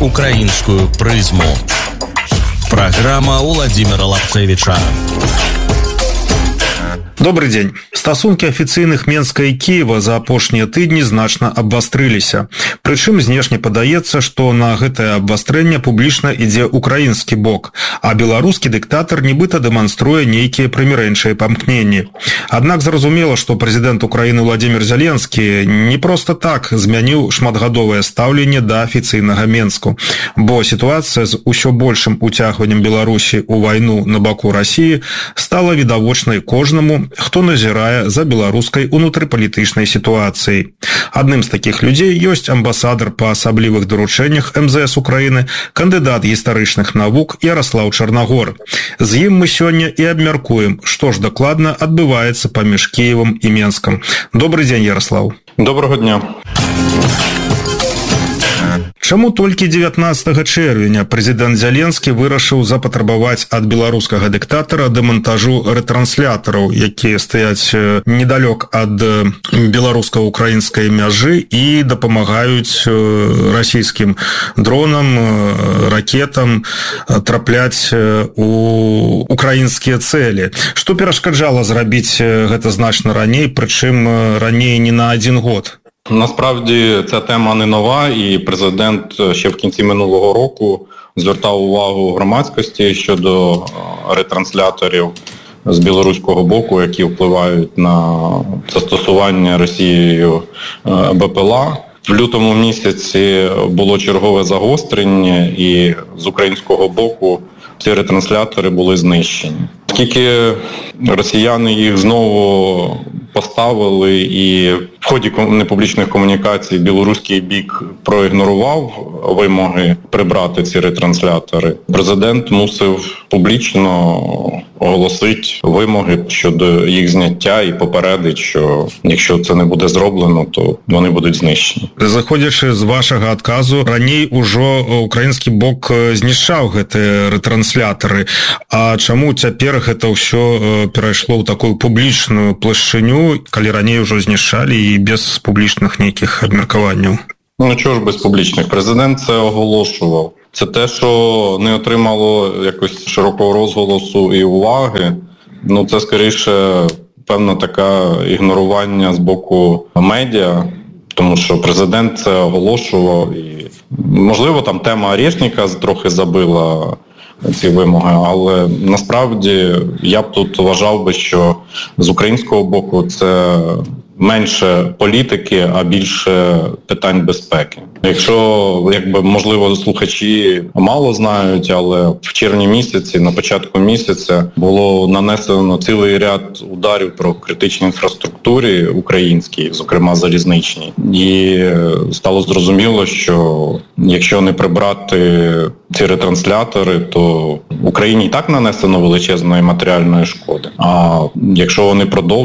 украинскую призму. Программа Владимира Лапцевича. Добрый день. Стасункі афіцыйных Менска і Кіева за апошнія тыдні значна абвастрыліся. Прычым знешне падаецца, што на гэтае абвастрэнне публічна ідзе украінскі бок, а беларускі дыктатар нібыта дэманструе нейкія прымірэнчыя памкненні. Аднак зразумела, што прэзідэнт Украіны Владимир Зеленскі не проста так змяніў шматгадовае стаўленне да афіцыйнага Менску, бо сітуацыя з усё большым уцягваннем Беларусі ў вайну на баку Расіі стала відавочнай кожнаму, хто назірае за беларускай унутрыпалітычнай сітуацыяй. Адным з такіх людзей ёсць амбасадар па асаблівых даручэннях МЗС Украіны, кандыдат гістарычных навук Ярослаў Чарнагор. З ім мы сёння і абмяркуем, што ж дакладна адбываецца паміж Кіевам і Менскам. Добрый дзень, Ярослаў. Доброго дня. Чаму толькі 19 чэрвеня прэзідэнт Зеленскі вырашыў запатрабаваць ад беларускага дыктатара дэмантажу рэтранслятораў, якія стаяць недалёк ад беларуска-украінскай мяжы і дапамагаюць расійскім дронам, ракетам трапляць у украінскія цэлі. Што перашкаджала зрабіць гэта значна раней, прычым раней не на 1 год? Насправді ця тема не нова, і президент ще в кінці минулого року звертав увагу громадськості щодо ретрансляторів з білоруського боку, які впливають на застосування Росією БПЛА. В лютому місяці було чергове загострення, і з українського боку ці ретранслятори були знищені. Оскільки росіяни їх знову поставили, і в ході непублічних комунікацій білоруський бік проігнорував вимоги прибрати ці ретранслятори, президент мусив публічно оголосити вимоги щодо їх зняття і попередить, що якщо це не буде зроблено, то вони будуть знищені. Заходячи з вашого адказу, раней ужо український бок знішчаў гэты ретранслятори. А чаму цяпер гэта ўсё перайшло ў такую публічную плашчыню, калі раней ужо знішчалі і без публічных нейкіх абмеркаванняў? Ну чого ж без публічних? Президент це оголошував. Це те, що не отримало якось широкого розголосу і уваги, ну це скоріше певна така ігнорування з боку медіа, тому що президент це оголошував. І можливо там тема Орешника трохи забила ці вимоги, але насправді я б тут вважав би, що з українського боку це менше політики, а більше питань безпеки. Якщо, можливо, слухачі мало знають, але в червні місяці, на початку місяця, було нанесено цілий ряд ударів про критичній інфраструктурі українській, зокрема залізничній. І стало зрозуміло, що якщо не прибрати ці ретранслятори, то Україні і так нанесено величезної матеріальної шкоди. А якщо вони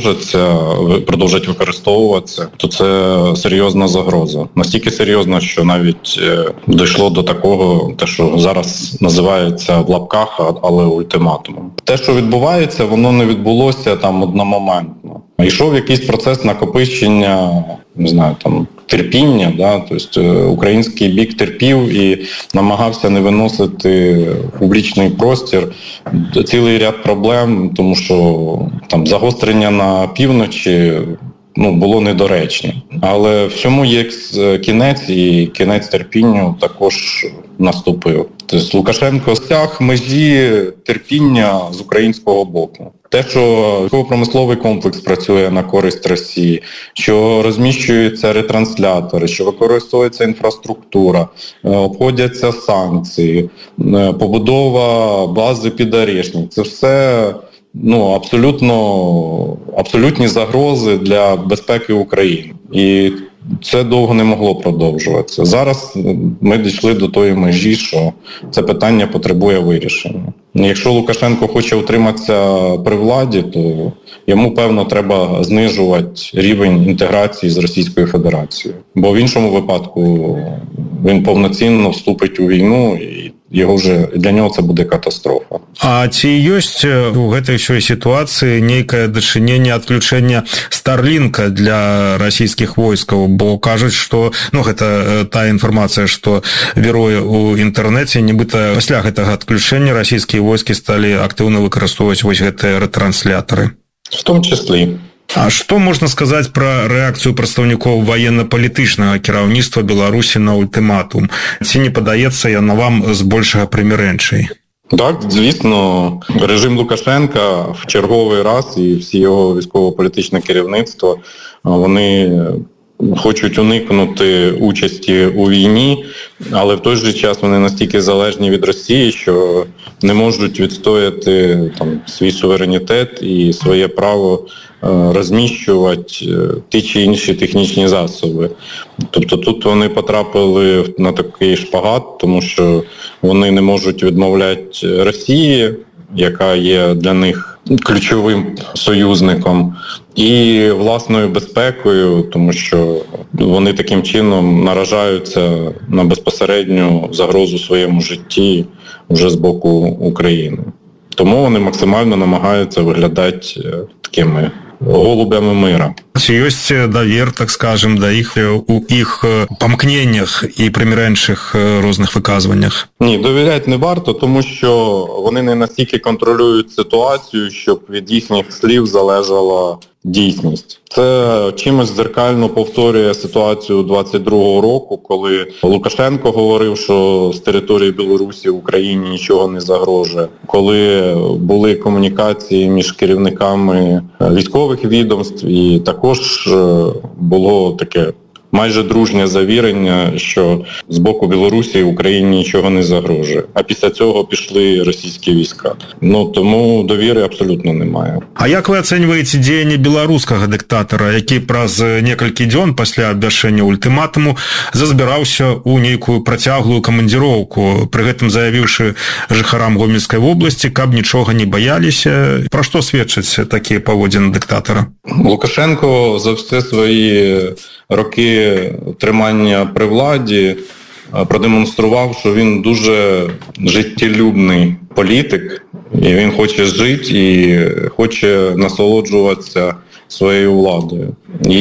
продовжать використовуватися, то це серйозна загроза. Настільки серйозна, що навіть дійшло до такого, те, що зараз називається в лапках, але ультиматумом. Те, що відбувається, воно не відбулося там одномоментно. Йшов якийсь процес накопичення, не знаю, там, терпіння, да? Тобто український бік терпів і намагався не виносити в публічний простір цілий ряд проблем, тому що там загострення на півночі було недоречне. Але всьому є кінець, і кінець терпінню також наступив. Тобто Лукашенко стяг межі терпіння з українського боку. Те, що військово-промисловий комплекс працює на користь Росії, що розміщуються ретранслятори, що використовується інфраструктура, обходяться санкції, побудова бази під Орешник. Це все абсолютні загрози для безпеки України. І це довго не могло продовжуватися. Зараз ми дійшли до тої межі, що це питання потребує вирішення. Якщо Лукашенко хоче утриматися при владі, то йому, певно, треба знижувати рівень інтеграції з Російською Федерацією. Бо в іншому випадку він повноцінно вступить у війну, і для нього це буде катастрофа. А ці ёсць у гэтай ўсёй сітуацыі нейкае дачыненне адключэння Старлінка для расійскіх войскаў, бо кажуць, што гэта тая інфармацыя, што віруе ў інтэрнэце, нібыта пасля гэтага адключэння расійскія войскі сталі актыўна выкарыстоўваць вось гэтыя рэтрансляторы. В том числі. А што можна сказаць пра рэакцыю прадстаўнікоў ваенна-палітычнага кіраўніцтва Беларусі на ультыматум? Ці не падаецца яна вам збольшага прымірэнчай? Так, звісно, режим Лукашенка в черговий раз і всі його військово-політичне керівництво, вони хочуть уникнути участі у війні, але в той же час вони настільки залежні від Росії, що не можуть відстояти свій суверенітет і своє право розміщувати ті чи інші технічні засоби. Тобто тут вони потрапили на такий шпагат, тому що вони не можуть відмовляти Росії, яка є для них ключовим союзником, і власною безпекою, тому що вони таким чином наражаються на безпосередню загрозу своєму житті вже з боку України. Тому вони максимально намагаються виглядати такими голубями мира. Ці ёсць давер, так скажем, да іх у іх памкненнях і прымірэнчых розных выказваннях? Ні, довіряти не варто, тому що вони не настільки контролюють ситуацію, щоб від їхніх слів залежала дійсність. Це чимось дзеркально повторює ситуацію 22-го року, коли Лукашенко говорив, що з території Білорусі Україні нічого не загрожує. Коли були комунікації між керівниками військових відомств, і також було таке майже дружнє завірення, що з боку Білорусі Україні нічого не загрожує. А після цього пішли російські війська. Тому довіри абсолютно немає. А як ви оцінюєте діяння білоруського диктатора, який праз некалькі дзён пасля абвяшчэння ультыматуму зазбіраўся у нейкую працяглую камандзіроўку, пры гэтым заявіўшы жыхарам Гомельскай вобласці, каб нічога не баяліся? Пра што сведчаць такія паводзіны дыктатара? Лукашенко за все свої роки тримання при владі продемонстрував, що він дуже життєлюбний політик, і він хоче жити і хоче насолоджуватися своєю владою.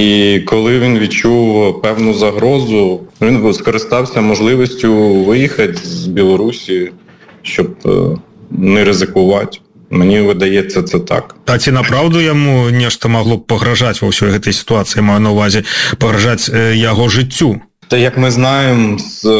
І коли він відчув певну загрозу, він скористався можливістю виїхати з Білорусі, щоб не ризикувати. Мені видається, це так. А ці направду йому нешта могло б пагражаць ва ўсёй гэтай сітуацыі, маю на увазі, пагражаць яго жыццю? Та як ми знаємо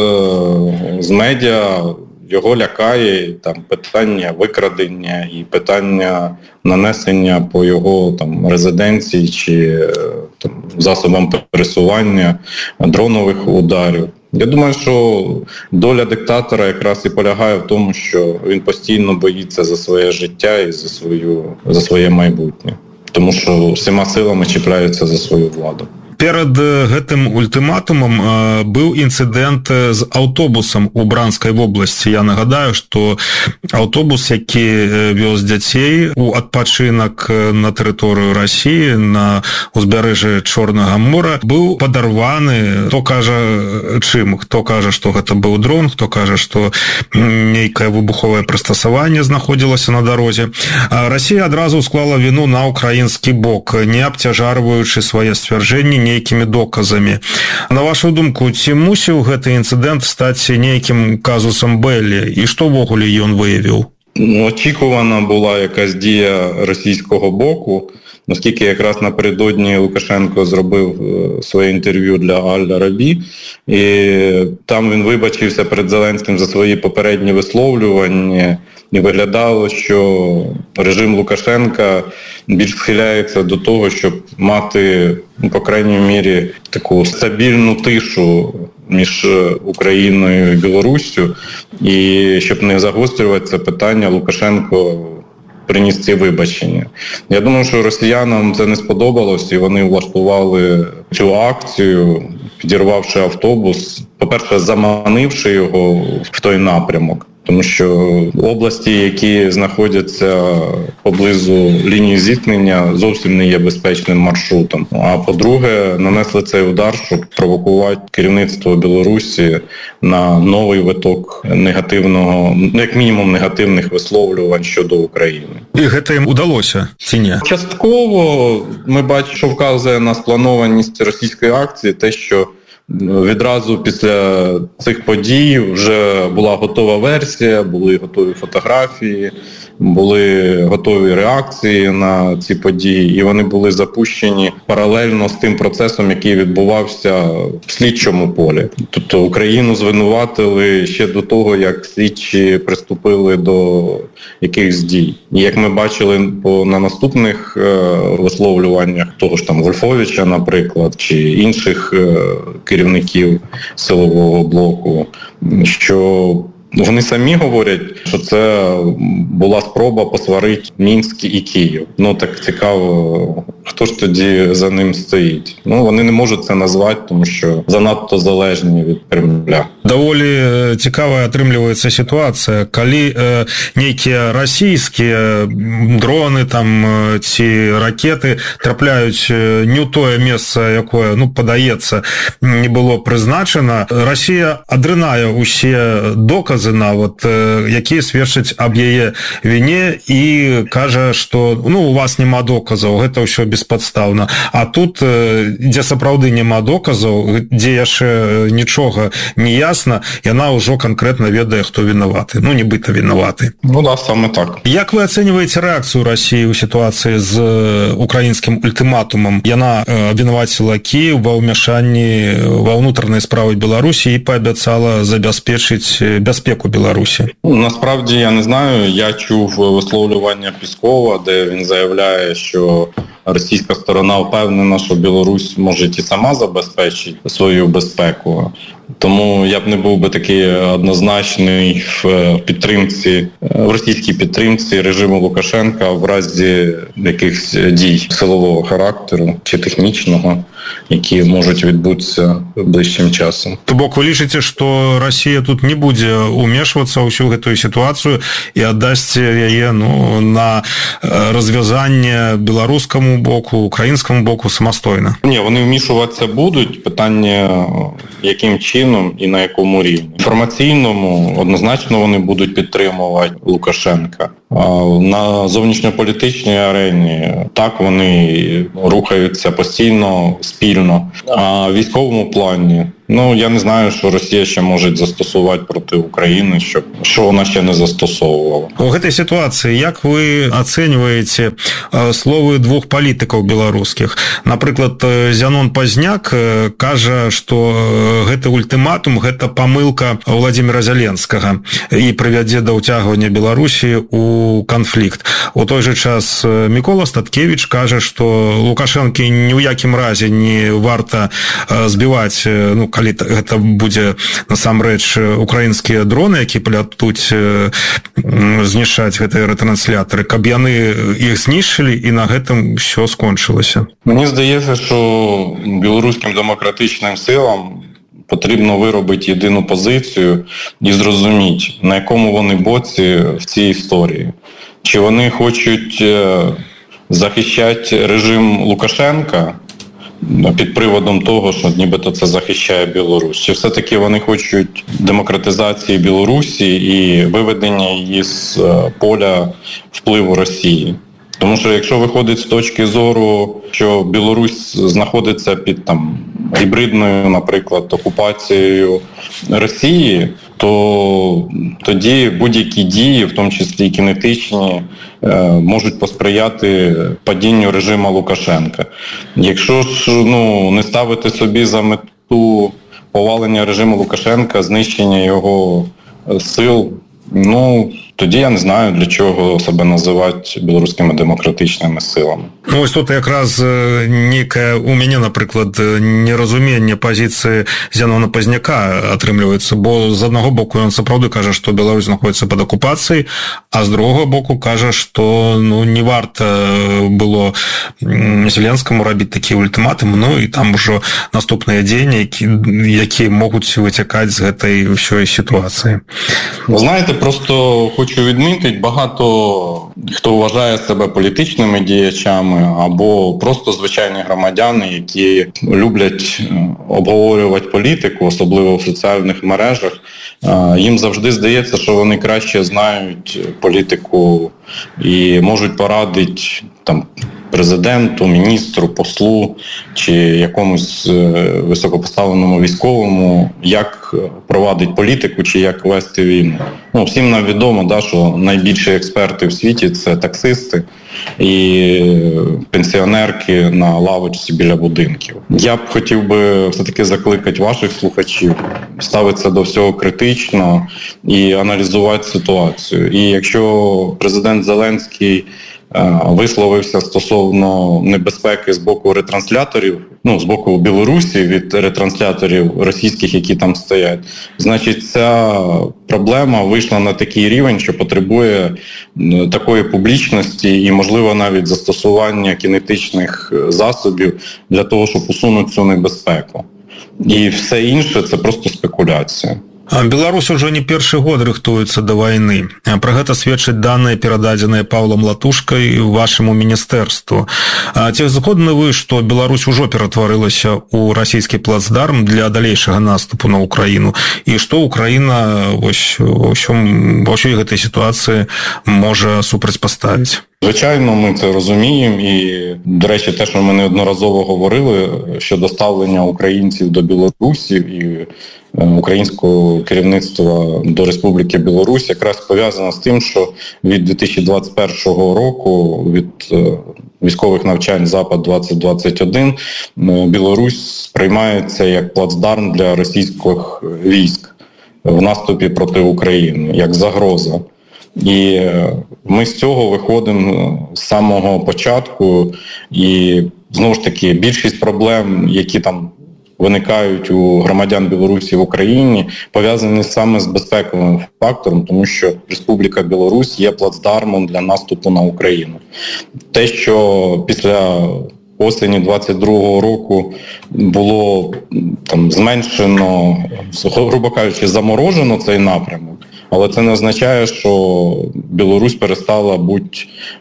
з медіа, його лякає питання викрадення і питання нанесення по його резиденції чи засобам пересування дронових ударів. Я думаю, що доля диктатора якраз і полягає в тому, що він постійно боїться за своє життя і за своє майбутнє. Тому що всіма силами чіпляється за свою владу. Перад гэтым ультыматумам быў інцыдэнт з аўтобусам у Бранскай вобласці. Я нагадаю, што аўтобус, які вёз дзяцей у адпачынак на тэрыторыю Расіі, на ўзбярэжжы Чорнага мора, быў падарваны. Хто кажа чым? Хто кажа, што гэта быў дрон, хто кажа, што нейкае выбуховае прыстасаванне знаходзілася на дарозе. Расія адразу склала віну на ўкраінскі бок, не абцяжарваючы свае сцвярджэнні нейкімі доказамі. На вашу думку, ці мусіў гэты інцыдэнт стаць нейкім казусам Беллі? І што ўвогуле ён выявіў? Очікувана була якась дія російського боку, оскільки якраз напередодні Лукашенко зробив своє інтерв'ю для Аль-Арабі, і там він вибачився перед Зеленським за свої попередні висловлювання, і виглядало, що режим Лукашенка більш схиляється до того, щоб мати, по крайній мірі, таку стабільну тишу між Україною і Білоруссю, і щоб не загострювати це питання, Лукашенко приніс ці вибачення. Я думаю, що росіянам це не сподобалось, і вони влаштували цю акцію, підірвавши автобус, по-перше, заманивши його в той напрямок. Тому що області, які знаходяться поблизу лінії зіткнення, зовсім не є безпечним маршрутом. А по-друге, нанесли цей удар, щоб провокувати керівництво Білорусі на новий виток негативного, як мінімум негативних висловлювань щодо України. І гэта їм удалося, чи ні? Частково ми бачимо, що вказує на спланованість російської акції, те, що відразу після цих подій вже була готова версія, були готові фотографії, були готові реакції на ці події, і вони були запущені паралельно з тим процесом, який відбувався в слідчому полі. Тобто Україну звинуватили ще до того, як слідчі приступили до якихось дій. І як ми бачили на наступних висловлюваннях того ж там Вольфовича, наприклад, чи інших керівників силового блоку, що вони самі говорять, що це була спроба посварити Мінськ і Київ. Так цікаво, хто ж тоді за ним стоїть? Вони не можуть це назвати, тому що занадто залежні від Кремля. Доволі цікава атрымліваецца сітуацыя, калі нейкія расійскія дроны там ці ракеты трапляюць не ў тое месца, якое, падаецца, не было прызначана. Расія адрынае усе доказы нават, якія сведчаць аб яе віне і кажа, што у вас няма доказаў, гэта ўсё беспадстаўна. А тут, дзе сапраўды няма доказаў, дзе яшчэ нічога не ясна, яна ўжо канкрэтна ведае, хто вінаваты. Нібыта вінаваты. Да, саме так. Як вы ацэньваеце рэакцыю Расіі ў сітуацыі з украінскім ультыматумам? Яна абвінаваціла Кіеў ва ўмяшанні ва ўнутраныя справы Беларусі і паабяцала забяспечыць безпеку Білорусі? Насправді я не знаю. Я чув висловлювання Піскова, де він заявляє, що російська сторона впевнена, що Білорусь може і сама забезпечити свою безпеку. Тому я б не був би такий однозначний в російській підтримці режиму Лукашенка в разі якихось дій силового характеру чи технічного, які можуть відбутися ближчим часом. То бок ви лічыце, што Расія тут не будзе умешвацца ў ўсю гэтую сітуацыю і аддасць яе на развязанне беларускаму боку, українському боку самостойно? Ні, вони вмішуватися будуть. Питання, яким чином і на якому рівні. Інформаційному однозначно вони будуть підтримувати Лукашенка. А на зовнішньополітичній арені так, вони рухаються постійно, спільно. А в військовому плані, я не знаю, що Росія ще може застосувати проти України, що вона ще не застосовувала. У гэтай сітуацыі як вы ацэньваеце словы двух палітыкаў беларускіх? Напрыклад, Зянон Пазняк кажа, што гэты ультыматум – гэта памылка Владимира Зеленскага і прывядзе да ўцягвання Беларусі у канфлікт. У той же час Мікола Статкевич кажа, што Лукашэнкі ні ў якім разе не варта збіваць, калі гэта будзе насамрэч украінскія дроны, які палятуць знішчаць гэтыя рэтрансляторы, каб яны іх знішчылі і на гэтым все скончылася. Мені здається, що білоруським демократичним силам потрібно виробити єдину позицію і зрозуміти, на якому вони боці в цій історії. Чи вони хочуть захищати режим Лукашенка під приводом того, що нібито це захищає Білорусь? Чи все-таки вони хочуть демократизації Білорусі і виведення її з поля впливу Росії? Тому що якщо виходить з точки зору, що Білорусь знаходиться під гібридною, наприклад, окупацією Росії, то тоді будь-які дії, в тому числі і кінетичні, можуть посприяти падінню режиму Лукашенка. Якщо ж не ставити собі за мету повалення режиму Лукашенка, знищення його сил, тоді я не знаю, для чого себе називати білоруськими демократичними силами. Ну, ось тут якраз некае у мяне, напрыклад, неразуменне пазіцыі Зянона Пазняка атрымліваецца, бо з аднаго боку ён сапраўды кажа, што Беларусь знаходзіцца пад акупацыяй, а з другога боку кажа, што не варта было Зеленскаму рабіць такі ультыматум, і там ужо наступныя дзеянні, якія могуць выцякаць з гэтай ўсёй сітуацыі. Ви знаєте, просто хочу відмітити, багато хто вважає себе політичними діячами або просто звичайні громадяни, які люблять обговорювати політику, особливо в соціальних мережах, їм завжди здається, що вони краще знають політику і можуть порадити там президенту, міністру, послу чи якомусь високопоставленому військовому, як провадити політику чи як вести війну. Всім нам відомо, що найбільші експерти в світі – це таксисти і пенсіонерки на лавочці біля будинків. Я б хотів би все-таки закликати ваших слухачів ставитися до всього критично і аналізувати ситуацію. І якщо президент Зеленський висловився стосовно небезпеки з боку ретрансляторів, з боку Білорусі від ретрансляторів російських, які там стоять, значить ця проблема вийшла на такий рівень, що потребує такої публічності і, можливо, навіть застосування кінетичних засобів для того, щоб усунути цю небезпеку. І все інше – це просто спекуляція. Беларусь ужо не першы год рыхтуецца да вайны. Пра гэта сведчаць даныя, перададзеныя Паўлам Латушкай вашаму міністэрству. Ці згодны вы, што Беларусь ужо ператварылася ў расійскі плацдарм для далейшага наступу на Украіну? І што Украіна ва ўсёй гэтай сітуацыі можа супрацьпаставіць? Звичайно, ми це розуміємо і, до речі, те, що ми неодноразово говорили щодо ставлення українців до Білорусі і українського керівництва до Республіки Білорусь, якраз пов'язано з тим, що від 2021 року, від військових навчань «Запад-2021», Білорусь сприймається як плацдарм для російських військ в наступі проти України, як загроза. І ми з цього виходимо з самого початку, і знову ж таки більшість проблем, які там виникають у громадян Білорусі в Україні, пов'язані саме з безпековим фактором, тому що Республіка Білорусь є плацдармом для наступу на Україну. Те, що після осені 22-го року було там зменшено, грубо кажучи, заморожено цей напрямок, але це не означає, що Білорусь перестала бути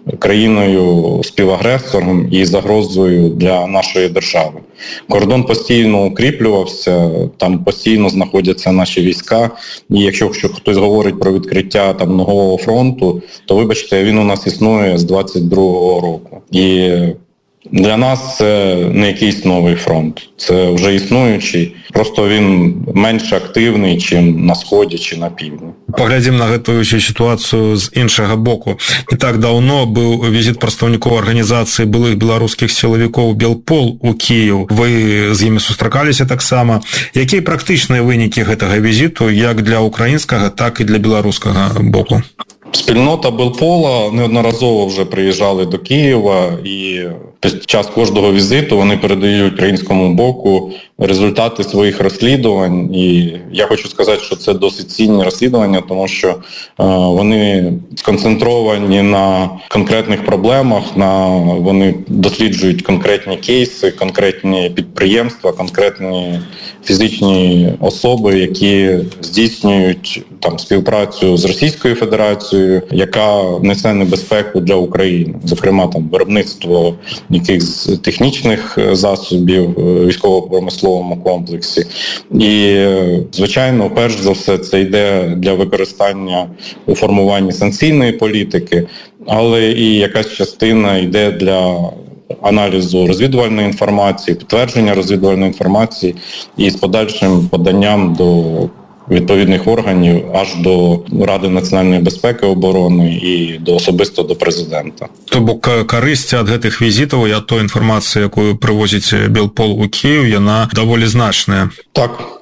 країною-співагресором і загрозою для нашої держави. Кордон постійно укріплювався, там постійно знаходяться наші війська. І якщо хтось говорить про відкриття там нового фронту, то, вибачте, він у нас існує з 22-го року. І для нас це не якийсь новий фронт, це вже існуючий, просто він менш активний, чим на Сході чи на Півдні. Паглядзім на гэтую сітуацыю з іншага боку. Не так даўно быў візіт прадстаўнікоў арганізацыі былых беларускіх сілавікоў «Белпол» у Кіев. Вы з імі сустракаліся таксама. Якія практычныя вынікі гэтага візіту як для украінскага, так і для беларускага боку? Спільнота Белпола неодноразово вже приїжджали до Києва, і під час кожного візиту вони передають українському боку результати своїх розслідувань. І я хочу сказати, що це досить цінні розслідування, тому що вони сконцентровані на конкретних проблемах, вони досліджують конкретні кейси, конкретні підприємства, конкретні фізичні особи, які здійснюють там співпрацю з Російською Федерацією, яка несе небезпеку для України. Зокрема, там виробництво якихось технічних засобів в військово-промисловому комплексі. І, звичайно, перш за все, це йде для використання у формуванні санкційної політики, але і якась частина йде для аналізу розвідувальної інформації, підтвердження розвідувальної інформації і з подальшим поданням до відповідних органів аж до Ради національної безпеки і оборони і особисто до президента. То бок карысць ад гэтых візітаў і ад той інфармацыі, якую прывозіць Белпол у Киев, яна даволі значная. Так.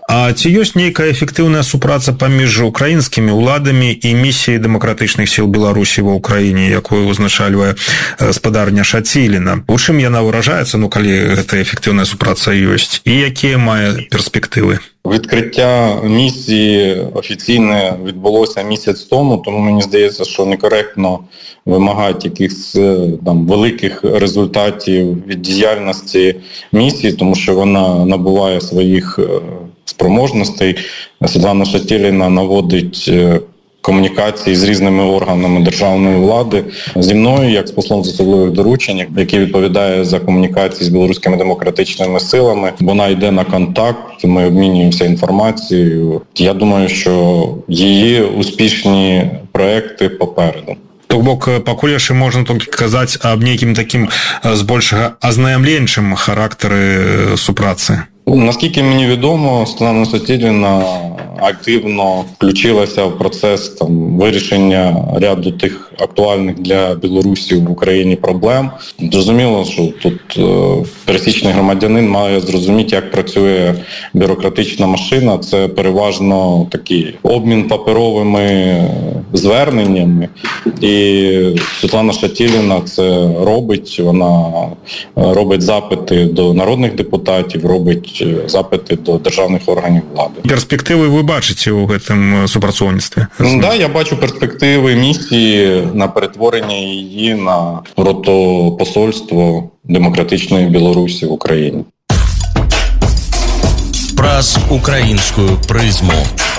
А ці ёсць нейкая эфектыўная супраца паміж украінскімі ўладамі і місіяй дэмакратычных сіл Беларусі ва ўкраіне, якую узначальвае спадарня Шаціліна? У чым яна выражаецца, калі гэтая эфектыўная супраца ёсць, і якія мае перспектывы? Відкриття місії офіційне відбулося місяць тому мені здається, що некоректно вимагати якихось там великих результатів від діяльності місії, тому що вона набуває своїх спроможностей. Світлана Шатіліна наводить комунікації з різними органами державної влади. Зі мною, як з послом з особливих доручень, який відповідає за комунікації з білоруськими демократичними силами, вона йде на контакт, ми обмінюємося інформацією. Я думаю, що її успішні проекти попереду. То бок, пакуль яшчэ можна толькі казаць аб нейкім такім збольшага азнаямленчым характары супрацы. Наскільки мені відомо, Світлана Шатіліна активно включилася в процес вирішення ряду тих актуальних для Білорусі в Україні проблем. Зрозуміло, що тут пересічний громадянин має зрозуміти, як працює бюрократична машина. Це переважно такий обмін паперовими зверненнями. І Світлана Шатіліна це робить. Вона робить запити до народних депутатів, робить запити до державних органів влади. Перспективи ви бачите у гэтым супрацоўніцтве? Да, я бачу перспективи місії на перетворення її на протопосольство демократичної Білорусі в Україні. Праз українську призму.